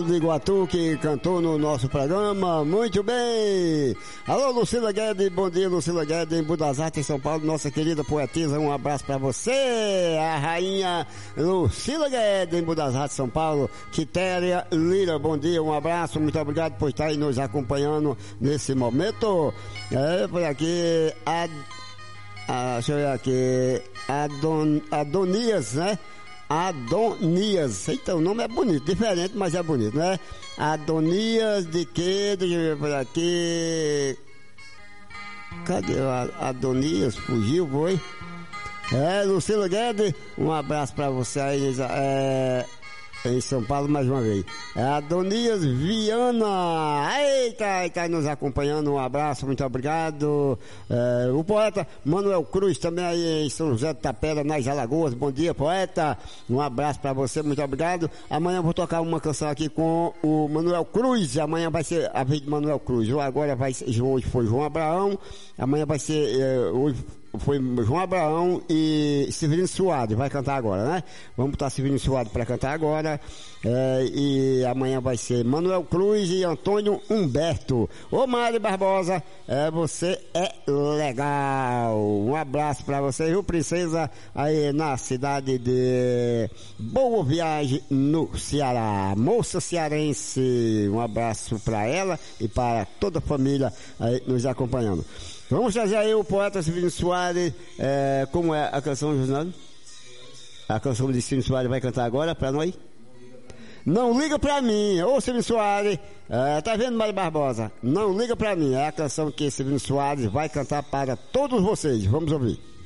de Iguatu que cantou no nosso programa, muito bem. Alô, Lucila Guedes, bom dia, Lucila Guedes, em Budas Artes, em São Paulo, nossa querida poetisa, um abraço pra você, a rainha Lucila Guedes, em Budas Artes, São Paulo. Quitéria Lira, bom dia, um abraço, muito obrigado por estar aí nos acompanhando nesse momento. Por aqui, deixa eu ver aqui, Adonias, né? Adonias, então o nome é bonito, diferente, mas é bonito, né? Adonias de quê? Deixa eu ver por aqui. Cadê o Adonias? Fugiu, foi? Lucila Guedes, um abraço pra você aí em São Paulo mais uma vez. Adonias Viana, tá nos acompanhando, um abraço, muito obrigado. O poeta Manuel Cruz também aí em São José de Tapera, nas Alagoas, bom dia, poeta, um abraço pra você, muito obrigado. Amanhã eu vou tocar uma canção aqui com o Manuel Cruz, amanhã vai ser a vez de Manuel Cruz, hoje foi João Abraão, amanhã vai ser, hoje foi João Abraão e Severino Soares, vai cantar agora, né? Vamos botar Severino Soares para cantar agora, e amanhã vai ser Manuel Cruz e Antônio Humberto. Ô Mário Barbosa, você é legal, um abraço para você, viu, princesa, aí na cidade de Boa Viagem, no Ceará, moça cearense, um abraço para ela e para toda a família aí nos acompanhando. Vamos trazer aí o poeta Severino Soares, como é a canção, Josinaldo? A canção de Severino Soares vai cantar agora pra nós? Não liga pra mim, ô Severino Soares, tá vendo, Mário Barbosa? Não liga pra mim, é a canção que Severino Soares vai cantar para todos vocês, vamos ouvir.